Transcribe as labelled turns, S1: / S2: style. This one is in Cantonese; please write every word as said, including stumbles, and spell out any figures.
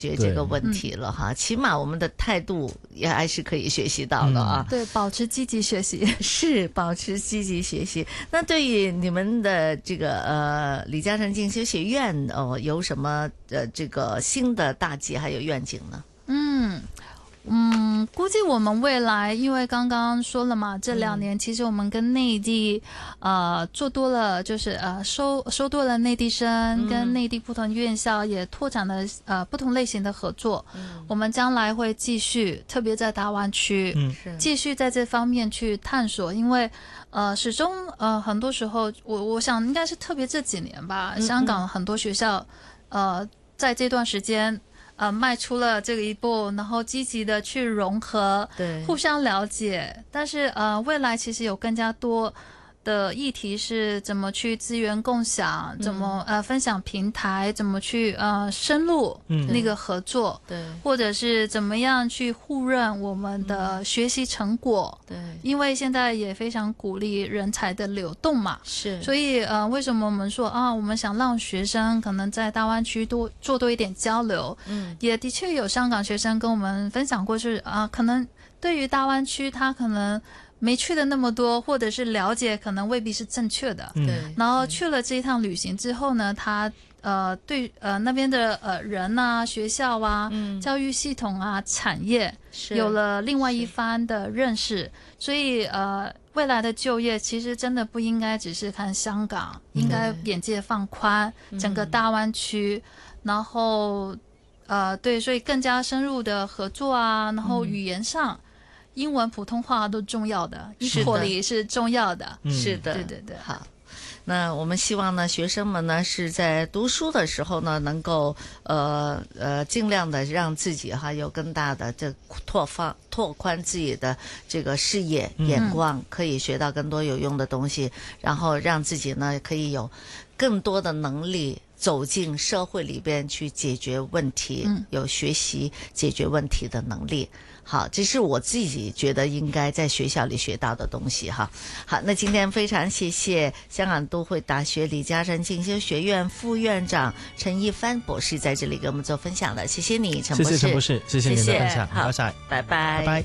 S1: 决这个问题了哈，起码我们的态度也还是可以学习到的啊。
S2: 嗯、对，保持积极学习
S1: 是保持积极学习。那对于你们的这个呃李嘉诚进修学院哦，有什么呃这个新的大计还有愿景呢？
S2: 嗯。嗯，估计我们未来，因为刚刚说了嘛，这两年其实我们跟内地，嗯、呃，做多了，就是呃收收多了内地生，嗯、跟内地不同院校也拓展了呃不同类型的合作。嗯、我们将来会继续，特别在大湾区，嗯、继续在这方面去探索，因为呃始终呃很多时候，我我想应该是特别这几年吧，嗯、香港很多学校，呃在这段时间。呃，迈出了这个一步，然后积极的去融合，
S1: 对，
S2: 互相了解。但是呃，未来其实有更加多的议题是怎么去资源共享，怎么、嗯、呃分享平台，怎么去呃深入那个合作，
S1: 对，
S2: 或者是怎么样去互认我们的学习成果。
S1: 对，
S2: 因为现在也非常鼓励人才的流动嘛，
S1: 是，
S2: 所以呃，为什么我们说啊，我们想让学生可能在大湾区多做多一点交流，嗯，也的确有香港学生跟我们分享过是，是啊，可能对于大湾区他可能没去的那么多，或者是了解可能未必是正确的，
S1: 对、
S2: 嗯，然后去了这一趟旅行之后呢，他呃对呃那边的呃人啊、学校啊、嗯、教育系统啊、产业有了另外一番的认识，所以呃未来的就业其实真的不应该只是看香港，应该眼界放宽，整个大湾区，然后呃对，所以更加深入的合作啊，然后语言上。嗯英文、普通话都重要的，一口里是重要的。
S1: 是的，
S2: 对对对。
S1: 好，那我们希望呢，学生们呢是在读书的时候呢，能够呃呃尽量的让自己哈有更大的这拓放拓宽自己的这个视野眼光，嗯、可以学到更多有用的东西，然后让自己呢可以有更多的能力。走进社会里边去解决问题，嗯、有学习解决问题的能力。好，这是我自己觉得应该在学校里学到的东西哈。好，那今天非常谢谢香港都会大学李嘉诚进修学院副院长陈一帆博士在这里给我们做分享的，谢谢你，陈博士。
S3: 谢谢陈博士，谢谢您的分享，
S1: 好，拜拜，
S3: 拜拜。